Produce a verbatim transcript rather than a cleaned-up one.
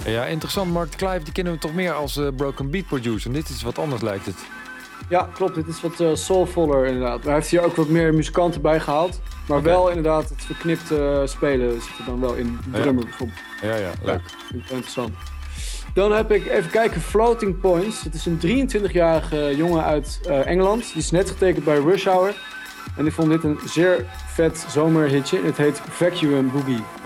Ja, interessant. Mark de Clive, die kennen we toch meer als uh, broken beat producer. En dit is wat anders, lijkt het. Ja, klopt. Dit is wat uh, soulvoller inderdaad. Maar hij heeft hier ook wat meer muzikanten bij gehaald. Maar okay. wel inderdaad het verknipte uh, spelen zit er dan wel in. De drummer ja. bijvoorbeeld. Ja, ja, leuk. Ja, vind ik wel interessant. Dan heb ik, even kijken, Floating Points. Het is een drieëntwintigjarige jongen uit uh, Engeland. Die is net getekend bij Rush Hour. En ik vond dit een zeer vet zomerhitje. Het heet Vacuum Boogie.